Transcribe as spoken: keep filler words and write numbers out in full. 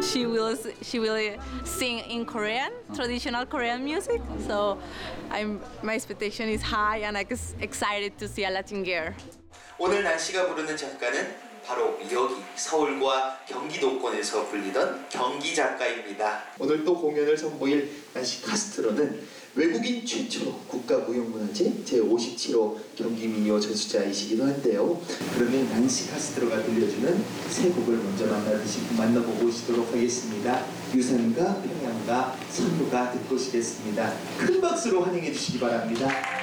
she will she will sing in Korean, traditional Korean music. So I'm my expectation is high and I'm excited to see a Latin girl. 오늘 난시가 부르는 작가는 바로 여기 서울과 경기도권에서 불리던 경기 작가입니다. 오늘 또 공연을 선보일 난시 카스트로는 외국인 최초로 국가무형문화재 제오십칠 호 경기민요 저수자이시기도 한데요. 그러면 난시 카스트로가 들려주는 세 곡을 먼저 만나보고 오시도록 하겠습니다. 유산과 평양과 선유가 듣고 오시겠습니다. 큰 박수로 환영해 주시기 바랍니다.